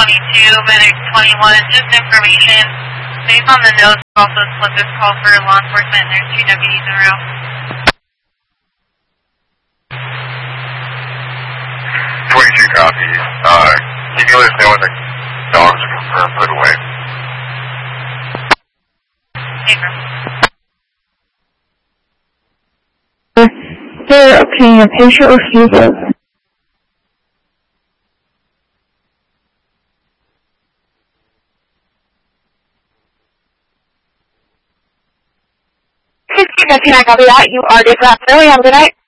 Medic 21, just information. Based on the notes, also split this call for law enforcement. There's 2 deputies in route. 22 copies. You can let us know when the dogs are confirmed put away. Sir, obtaining a patient refuses. Can I copy that? You are dispatched early on tonight.